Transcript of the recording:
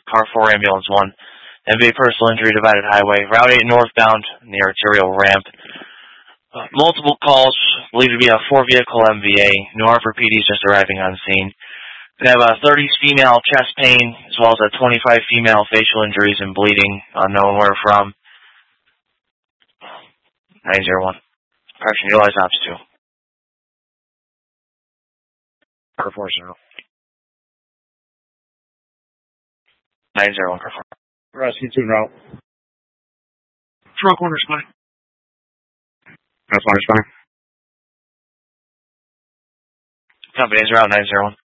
car 4, ambulance 1. MVA personal injury, divided highway. Route 8 northbound near arterial ramp. Multiple calls, believed to be a 4-vehicle MVA. New Hartford PD is just arriving on scene. We have a 30 female chest pain, as well as a 25 female facial injuries and bleeding, unknown where from. 901. Correction, utilize ops 2. Car 40. 901, car 4. Rescue 2 route. Truck owner spine. That's on spine. Company's route 901.